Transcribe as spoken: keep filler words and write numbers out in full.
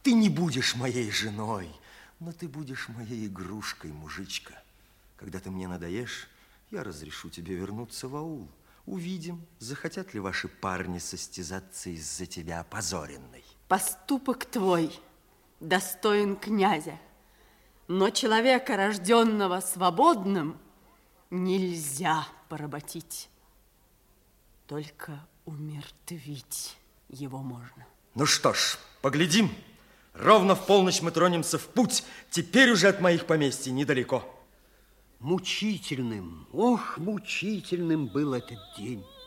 Ты не будешь моей женой, но ты будешь моей игрушкой, мужичка. Когда ты мне надоешь, я разрешу тебе вернуться в аул. Увидим, захотят ли ваши парни состязаться из-за тебя опозоренной. Поступок твой достоин князя, но человека, рожденного свободным, нельзя поработить. Только умертвить его можно. Ну что ж, поглядим. Ровно в полночь мы тронемся в путь. Теперь уже от моих поместий недалеко. Мучительным, ох, мучительным был этот день.